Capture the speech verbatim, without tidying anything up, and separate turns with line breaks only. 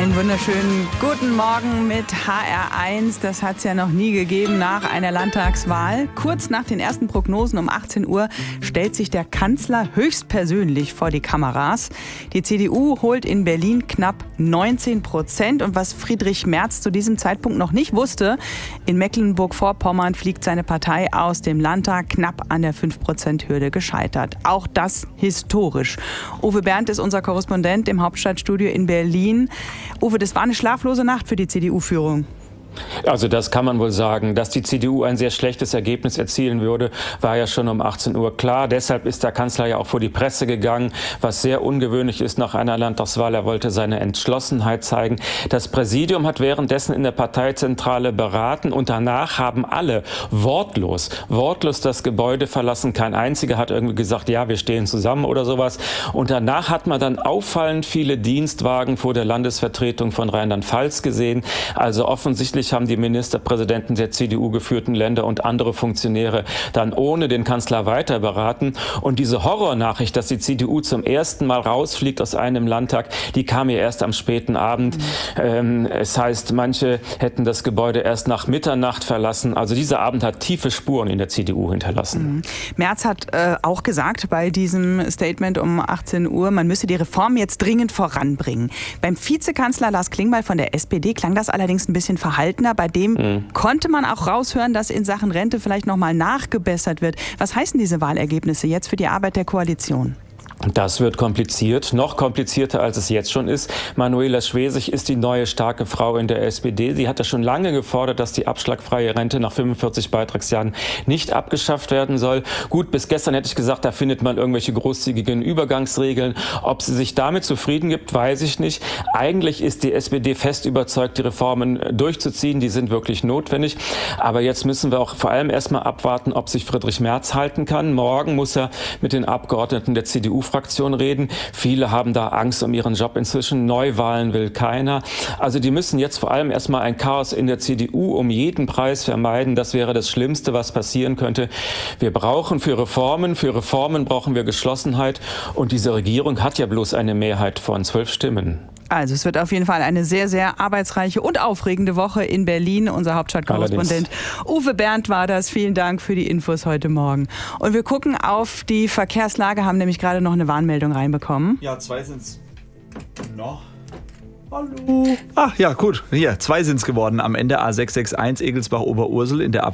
Einen wunderschönen guten Morgen mit H R eins. Das hat es ja noch nie gegeben nach einer Landtagswahl. Kurz nach den ersten Prognosen um achtzehn Uhr stellt sich der Kanzler höchstpersönlich vor die Kameras. Die C D U holt in Berlin knapp neunzehn Prozent. Und was Friedrich Merz zu diesem Zeitpunkt noch nicht wusste, in Mecklenburg-Vorpommern fliegt seine Partei aus dem Landtag knapp an der fünf Prozent Hürde gescheitert. Auch das historisch. Uwe Bernd ist unser Korrespondent im Hauptstadtstudio in Berlin. Uwe, das war eine schlaflose Nacht für die C D U-Führung.
Also das kann man wohl sagen. Dass die C D U ein sehr schlechtes Ergebnis erzielen würde, war ja schon um achtzehn Uhr klar. Deshalb ist der Kanzler ja auch vor die Presse gegangen, was sehr ungewöhnlich ist nach einer Landtagswahl. Er wollte seine Entschlossenheit zeigen. Das Präsidium hat währenddessen in der Parteizentrale beraten und danach haben alle wortlos, wortlos das Gebäude verlassen. Kein einziger hat irgendwie gesagt, ja, wir stehen zusammen oder sowas. Und danach hat man dann auffallend viele Dienstwagen vor der Landesvertretung von Rheinland-Pfalz gesehen. Also offensichtlich haben die Ministerpräsidenten der C D U geführten Länder und andere Funktionäre dann ohne den Kanzler weiter beraten. Und diese Horrornachricht, dass die C D U zum ersten Mal rausfliegt aus einem Landtag, die kam ja erst am späten Abend. Mhm. Ähm, es heißt, manche hätten das Gebäude erst nach Mitternacht verlassen. Also dieser Abend hat tiefe Spuren in der C D U hinterlassen.
Mhm. Merz hat äh, auch gesagt bei diesem Statement um achtzehn Uhr, man müsse die Reform jetzt dringend voranbringen. Beim Vizekanzler Lars Klingbeil von der S P D klang das allerdings ein bisschen verhalten. Bei dem mhm. konnte man auch raushören, dass in Sachen Rente vielleicht noch mal nachgebessert wird. Was heißen diese Wahlergebnisse jetzt für die Arbeit der Koalition?
Das wird kompliziert, noch komplizierter, als es jetzt schon ist. Manuela Schwesig ist die neue starke Frau in der S P D. Sie hat ja schon lange gefordert, dass die abschlagfreie Rente nach fünfundvierzig Beitragsjahren nicht abgeschafft werden soll. Gut, bis gestern hätte ich gesagt, da findet man irgendwelche großzügigen Übergangsregeln. Ob sie sich damit zufrieden gibt, weiß ich nicht. Eigentlich ist die S P D fest überzeugt, die Reformen durchzuziehen. Die sind wirklich notwendig. Aber jetzt müssen wir auch vor allem erstmal abwarten, ob sich Friedrich Merz halten kann. Morgen muss er mit den Abgeordneten der C D U Fraktion reden. Viele haben da Angst um ihren Job inzwischen. Neuwahlen will keiner. Also die müssen jetzt vor allem erstmal ein Chaos in der C D U um jeden Preis vermeiden. Das wäre das Schlimmste, was passieren könnte. Wir brauchen für Reformen, für Reformen brauchen wir Geschlossenheit. Und diese Regierung hat ja bloß eine Mehrheit von zwölf Stimmen.
Also es wird auf jeden Fall eine sehr, sehr arbeitsreiche und aufregende Woche in Berlin. Unser Hauptstadtkorrespondent Uwe Bernd war das. Vielen Dank für die Infos heute Morgen. Und wir gucken auf die Verkehrslage, haben nämlich gerade noch eine Warnmeldung reinbekommen.
Ja, zwei sind es noch. Hallo. Ach ja, gut. Hier, zwei sind es geworden. Am Ende A sechs sechs eins Egelsbach-Oberursel in der